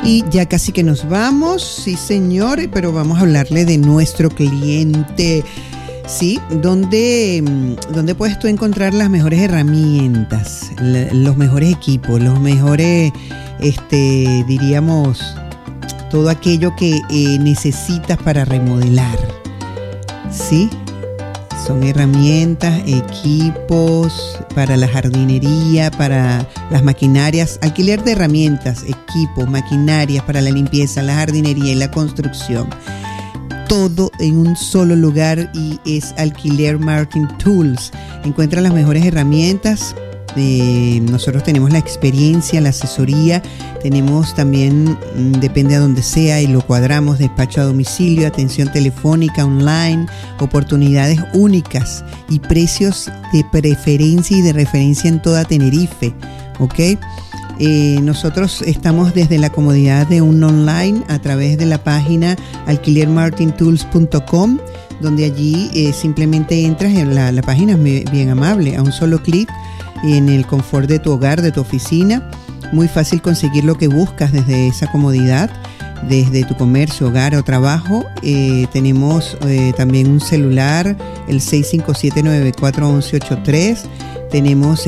Y ya casi que nos vamos, sí señor, pero vamos a hablarle de nuestro cliente. Sí, ¿dónde puedes tú encontrar las mejores herramientas, los mejores equipos, los mejores, diríamos, todo aquello que necesitas para remodelar? ¿Sí? Son herramientas, equipos para la jardinería, para las maquinarias, alquiler de herramientas, equipos, maquinarias para la limpieza, la jardinería y la construcción. Todo en un solo lugar y es Alquiler Martin Tools. Encuentra las mejores herramientas. Nosotros tenemos la experiencia, la asesoría, tenemos también, depende a donde sea, y lo cuadramos, despacho a domicilio, atención telefónica, online, oportunidades únicas y precios de preferencia y de referencia en toda Tenerife, ¿ok? Nosotros estamos desde la comodidad de un online a través de la página alquilermartintools.com, donde allí simplemente entras en la página, es bien amable, a un solo clic, en el confort de tu hogar, de tu oficina. Muy fácil conseguir lo que buscas desde esa comodidad, desde tu comercio, hogar o trabajo. Tenemos también un celular, el 657-941183. Tenemos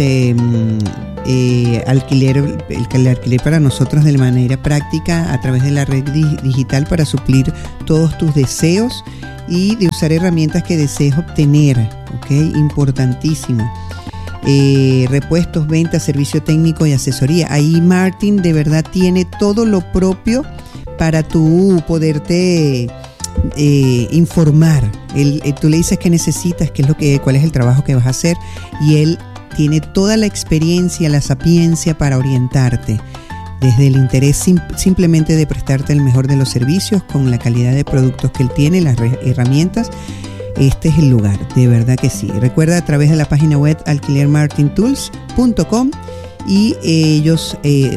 alquiler para nosotros de manera práctica a través de la red digital para suplir todos tus deseos y de usar herramientas que desees obtener, ¿ok? Importantísimo. Repuestos, ventas, servicio técnico y asesoría. Ahí Martin de verdad tiene todo lo propio para tú poderte informar. Tú le dices qué necesitas, cuál es el trabajo que vas a hacer, y él tiene toda la experiencia, la sapiencia para orientarte desde el interés simplemente de prestarte el mejor de los servicios con la calidad de productos que él tiene, las herramientas. Este es el lugar, de verdad que sí. Recuerda, a través de la página web alquilermartintools.com, y ellos,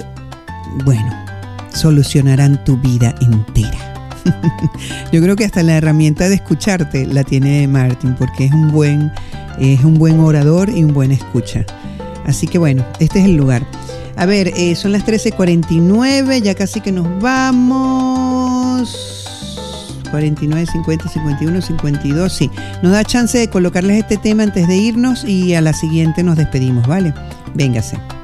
solucionarán tu vida entera. Yo creo que hasta la herramienta de escucharte la tiene Martin, porque es un buen orador y un buen escucha. Así que bueno, este es el lugar. A ver, son las 13:49, ya casi que nos vamos. 49, 50, 51, 52, sí. Nos da chance de colocarles este tema antes de irnos y a la siguiente nos despedimos, ¿vale? Véngase.